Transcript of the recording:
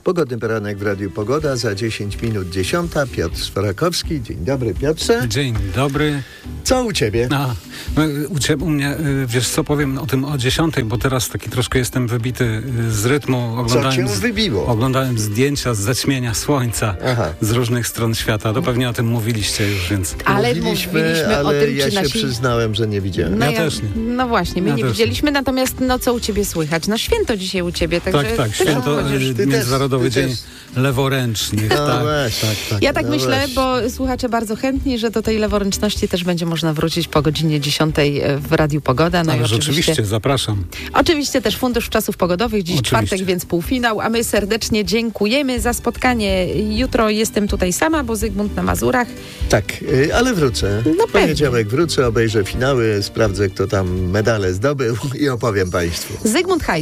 Pogodny poranek w Radiu Pogoda, za 10 minut 10. Piotr Sworakowski. Dzień dobry, Piotrze. Dzień dobry. Co u ciebie? U mnie, wiesz co, powiem o tym o 10, bo teraz taki troszkę jestem wybity z rytmu. Co cię wybiło? Oglądałem zdjęcia z zaćmienia słońca z różnych stron świata. To pewnie o tym mówiliście już, więc... Ale mówiliśmy o tym, ja się przyznałem, że nie widziałem. Ja też nie. No właśnie, my nie widzieliśmy, natomiast co u ciebie słychać? Święto dzisiaj u ciebie, także... Tak, święto, Międzynarodowy Dzień Leworęcznych. Ja tak myślę, bo słuchacze bardzo chętni, że do tej leworęczności też będzie można wrócić po godzinie 10 w Radiu Pogoda. No i oczywiście, zapraszam. Oczywiście też Fundusz Czasów Pogodowych, dziś czwartek, więc półfinał, a my serdecznie dziękujemy za spotkanie. Jutro jestem tutaj sama, bo Zygmunt na Mazurach. Tak, ale wrócę. W poniedziałek wrócę, obejrzę finały, sprawdzę, kto tam medale zdobył i opowiem Państwu. Zygmunt